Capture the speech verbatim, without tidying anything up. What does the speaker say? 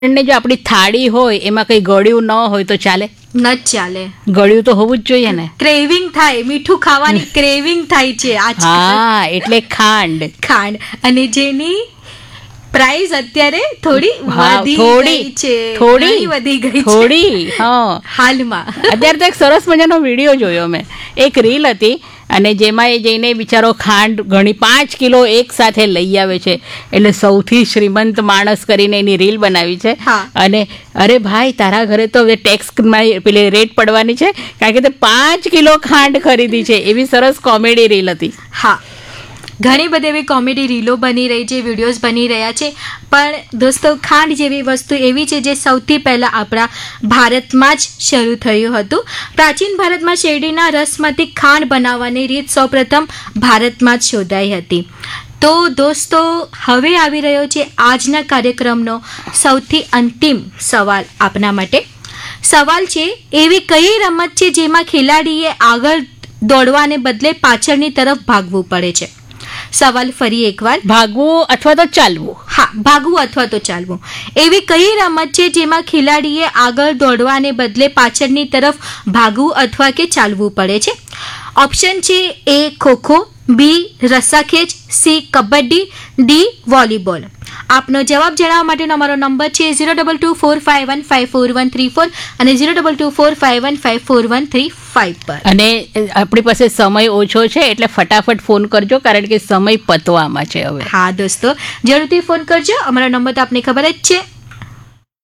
ને જો આપણી થાળી હોય એમાં કઈ ગળ્યું ન હોય તો ચાલે? ન જ ચાલે. ગળ્યું તો હોવું જ જોઈએ ને. ક્રેવિંગ થાય, મીઠું ખાવાની ક્રેવિંગ થાય છે આજકાલ. હા, એટલે ખાંડ. ખાંડ અને જેની પ્રાઇસ અત્યારે થોડી હા, વધી થોડી ગઈ છે, થોડી ઘણી વધી ગઈ છે થોડી હા હાલમાં. અત્યારે તો એક સરસ મજાનો વિડીયો જોયો મેં, એક રીલ હતી અને જેમાં એ જઈને બિચારો ખાંડ ઘણી પાંચ કિલો એક સાથે લઈ આવે છે. એટલે સૌથી શ્રીમંત માણસ કરીને એની રીલ બનાવી છે. હા. અને અરે ભાઈ, તારા ઘરે તો હવે ટેક્સમાં પેલી રેટ પડવાની છે કારણ કે તે પાંચ કિલો ખાંડ ખરીદી છે. એવી સરસ કોમેડી રીલ હતી. હા, ઘણી બધી એવી કોમેડી રીલો બની રહી છે, વિડીયોઝ બની રહ્યા છે. પણ દોસ્તો, ખાંડ જેવી વસ્તુ એવી છે જે સૌથી પહેલાં આપણા ભારતમાં જ શરૂ થયું હતું. પ્રાચીન ભારતમાં શેરડીના રસમાંથી ખાંડ બનાવવાની રીત સૌપ્રથમ ભારતમાં જ શોધાઈ હતી. તો દોસ્તો, હવે આવી રહ્યો છે આજના કાર્યક્રમનો સૌથી અંતિમ સવાલ આપના માટે. સવાલ છે, એવી કઈ રમત છે જેમાં ખેલાડીએ આગળ દોડવાને બદલે પાછળની તરફ ભાગવું પડે છે? સવાલ ફરી એકવાર. ભાગવું અથવા તો ચાલવું? હા, ભાગવું અથવા તો ચાલવું. એવી કઈ રમત છે જેમાં ખેલાડીએ આગળ દોડવાને બદલે પાછળની તરફ ભાગવું અથવા કે ચાલવું પડે છે? ઓપ્શન છે એ ખોખો, બી રસ્સાખેંચ, સી કબડ્ડી, ડી વોલીબોલ. આપનો જવાબ જણાવવા માટેનો અમારો નંબર છે zero double two four five one five four one three four અને zero double two four five one five four one three five પર. અને આપણી પાસે સમય ઓછો છે એટલે ફટાફટ ફોન કરજો કારણ કે સમય પતવામાં છે હવે. હા દોસ્તો, જરૂરથી ફોન કરજો. અમારો નંબર તો આપને ખબર જ છે,